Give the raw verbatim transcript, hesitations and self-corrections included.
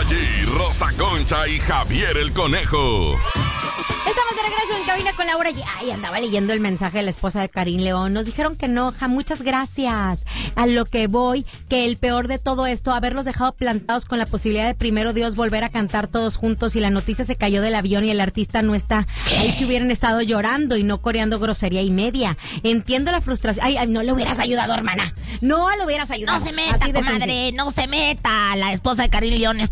G, Rosa Concha y Javier el Conejo. Estamos de regreso en cabina con Laura G. Ay, andaba leyendo el mensaje de la esposa de Karim León. Nos dijeron que no, ja, muchas gracias. A lo que voy, que el peor de todo esto, haberlos dejado plantados con la posibilidad de primero Dios volver a cantar todos juntos y la noticia se cayó del avión y el artista no está. Ahí se hubieran estado llorando y no coreando grosería y media. Entiendo la frustración. Ay, ay, no le hubieras ayudado, hermana. No le hubieras ayudado. No se meta, comadre, no se meta. La esposa de Karim León